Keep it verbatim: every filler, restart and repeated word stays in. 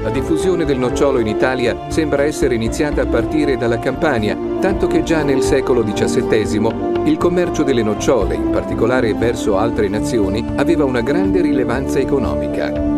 La diffusione del nocciolo in Italia sembra essere iniziata a partire dalla Campania, tanto che già nel secolo diciassettesimo il commercio delle nocciole, in particolare verso altre nazioni, aveva una grande rilevanza economica.